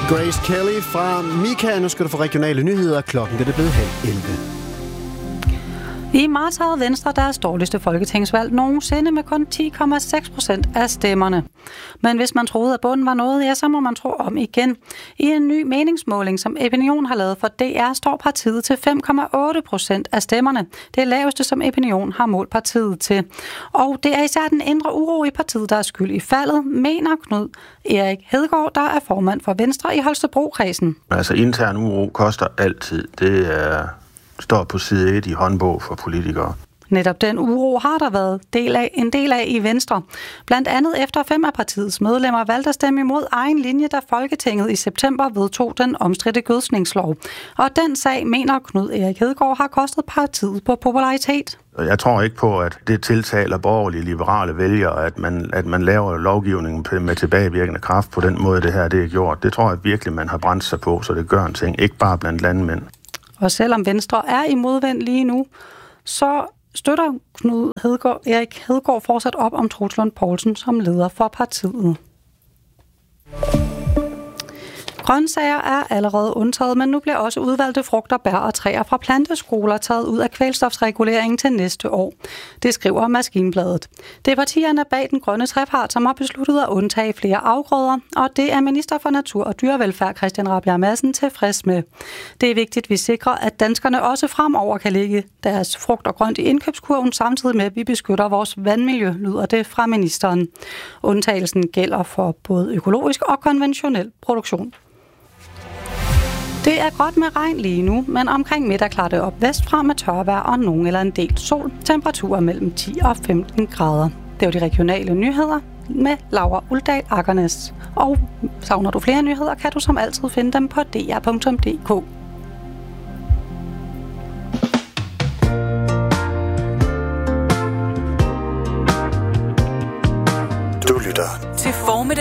Grace Kelly fra Mika. Nu skal du få regionale nyheder. Klokken er det blevet 10:30. I marts havde Venstre deres dårligste folketingsvalg nogensinde med kun 10,6% af stemmerne. Men hvis man troede, at bunden var nået, ja, så må man tro om igen. I en ny meningsmåling, som Epinion har lavet for DR, står partiet til 5,8% af stemmerne. Det er laveste, som Epinion har målt partiet til. Og det er især den indre uro i partiet, der er skyld i faldet, mener Knud Erik Hedegaard, der er formand for Venstre i Holstebro-kredsen. Altså intern uro koster altid. Det står på side 1 i håndbog for politikere. Netop den uro har der været en del af i Venstre. Blandt andet efter 5 af partiets medlemmer valgte at stemme imod egen linje, da Folketinget i september vedtog den omstridte gødskningslov. Og den sag, mener Knud Erik Hedegaard, har kostet partiet på popularitet. Jeg tror ikke på, at det tiltaler borgerlige liberale vælgere, at man laver lovgivningen med tilbagevirkende kraft på den måde, det her det er gjort. Det tror jeg virkelig, man har brændt sig på, så det gør en ting. Ikke bare blandt landmænd. Og selvom Venstre er i modvind lige nu, så støtter Erik Hedegaard fortsat op om Troels Lund Poulsen som leder for partiet. Grøntsager er allerede undtaget, men nu bliver også udvalgte frugter, bær og træer fra planteskoler taget ud af kvælstofsreguleringen til næste år. Det skriver Maskinbladet. Det er partierne bag den grønne trepart, som har besluttet at undtage flere afgrøder, og det er minister for Natur og Dyrevelfærd Christian Rabjerg Madsen tilfreds med. Det er vigtigt, at vi sikrer, at danskerne også fremover kan lægge deres frugt og grønt i indkøbskurven, samtidig med, at vi beskytter vores vandmiljø, lyder det fra ministeren. Undtagelsen gælder for både økologisk og konventionel produktion. Det er godt med regn lige nu, men omkring middag klarer det op vestfra med tørvejr og nogen eller en del sol. Temperaturer mellem 10 og 15 grader. Det var de regionale nyheder med Laura Uldal Akernes. Og savner du flere nyheder, kan du som altid finde dem på dr.dk.